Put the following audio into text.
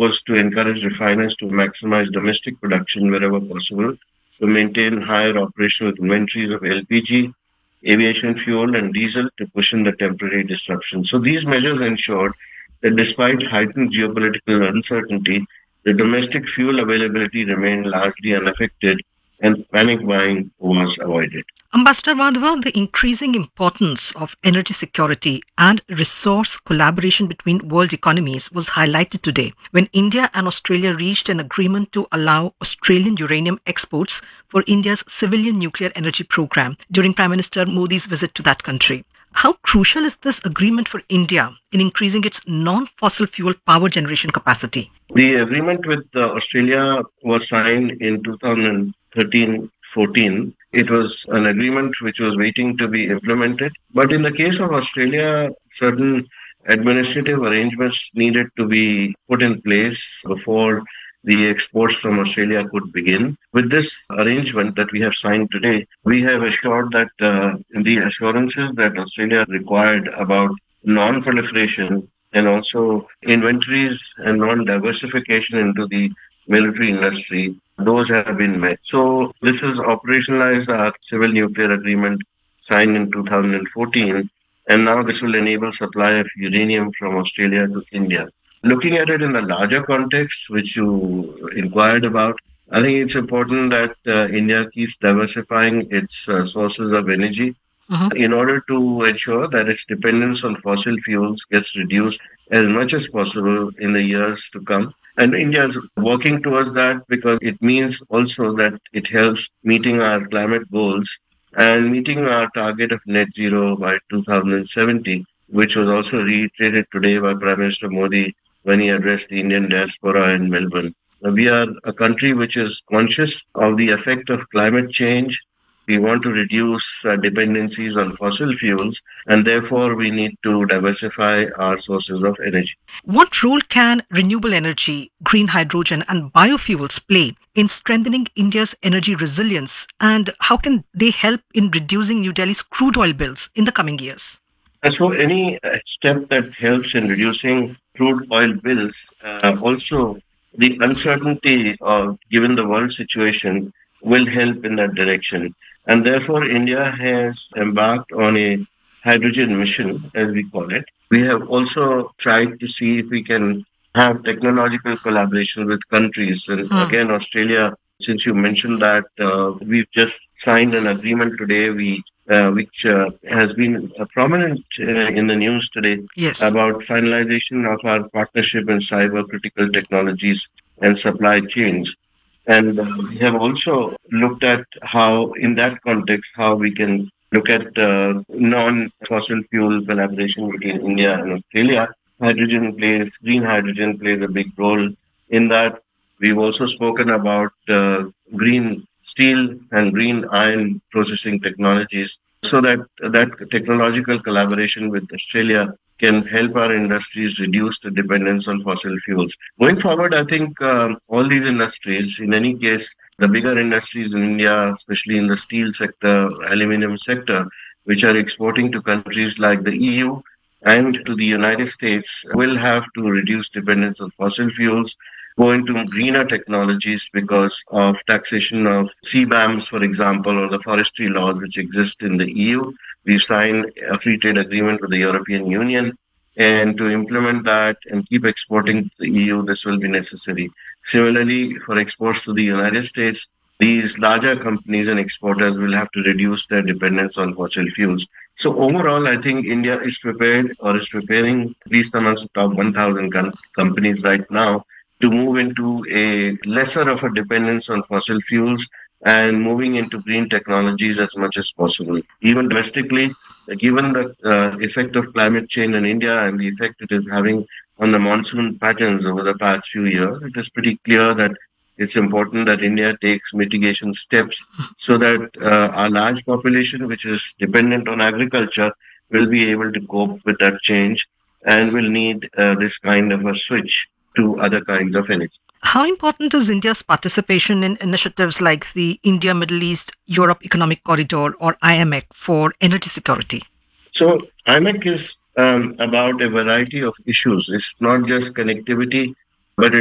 was to encourage refiners to maximize domestic production wherever possible, to maintain higher operational inventories of LPG, aviation fuel, and diesel to cushion the temporary disruption. So these measures ensured that despite heightened geopolitical uncertainty, the domestic fuel availability remained largely unaffected and panic buying was avoided. Ambassador Madhava, the increasing importance of energy security and resource collaboration between world economies was highlighted today when India and Australia reached an agreement to allow Australian uranium exports for India's civilian nuclear energy program during Prime Minister Modi's visit to that country. How crucial is this agreement for India in increasing its non-fossil fuel power generation capacity? The agreement with Australia was signed in 2013-14. It was an agreement which was waiting to be implemented. But in the case of Australia, certain administrative arrangements needed to be put in place before the exports from Australia could begin. With this arrangement that we have signed today, we have assured that the assurances that Australia required about non-proliferation and also inventories and non-diversification into the military industry, those have been met. So this has operationalized our civil nuclear agreement signed in 2014, and now this will enable supply of uranium from Australia to India. Looking at it in the larger context, which you inquired about, I think it's important that India keeps diversifying its sources of energy in order to ensure that its dependence on fossil fuels gets reduced as much as possible in the years to come. And India is working towards that because it means also that it helps meeting our climate goals and meeting our target of net zero by 2070, which was also reiterated today by Prime Minister Modi when he addressed the Indian diaspora in Melbourne. We are a country which is conscious of the effect of climate change. We want to reduce dependencies on fossil fuels, and therefore we need to diversify our sources of energy. What role can renewable energy, green hydrogen, and biofuels play in strengthening India's energy resilience, and how can they help in reducing New Delhi's crude oil bills in the coming years? And so, any step that helps in reducing crude oil bills, also the uncertainty of given the world situation, will help in that direction. And therefore, India has embarked on a hydrogen mission, as we call it. We have also tried to see if we can have technological collaboration with countries. And again, Australia, since you mentioned that, we've just signed an agreement today, which has been prominent in the news today Yes. about finalization of our partnership in cyber critical technologies and supply chains. And we have also looked at how, in that context, how we can look at non-fossil fuel collaboration between India and Australia. Green hydrogen plays a big role in that. We've also spoken about green steel and green iron processing technologies so that technological collaboration with Australia can help our industries reduce the dependence on fossil fuels. Going forward, I think all these industries, in any case, the bigger industries in India, especially in the steel sector, aluminum sector, which are exporting to countries like the EU and to the United States, will have to reduce dependence on fossil fuels, go into greener technologies because of taxation of CBAMs, for example, or the forestry laws which exist in the EU. We've signed a free trade agreement with the European Union, and to implement that and keep exporting to the EU, this will be necessary. Similarly, for exports to the United States, these larger companies and exporters will have to reduce their dependence on fossil fuels. So overall, I think India is prepared or is preparing, at least amongst the top 1,000 companies right now, to move into a lesser of a dependence on fossil fuels and moving into green technologies as much as possible. Even domestically, given the effect of climate change in India and the effect it is having on the monsoon patterns over the past few years, it is pretty clear that it's important that India takes mitigation steps so that our large population, which is dependent on agriculture, will be able to cope with that change and will need this kind of a switch to other kinds of energy. How important is India's participation in initiatives like the India Middle East Europe Economic Corridor or IMEC for energy security? So IMEC is about a variety of issues. It's not just connectivity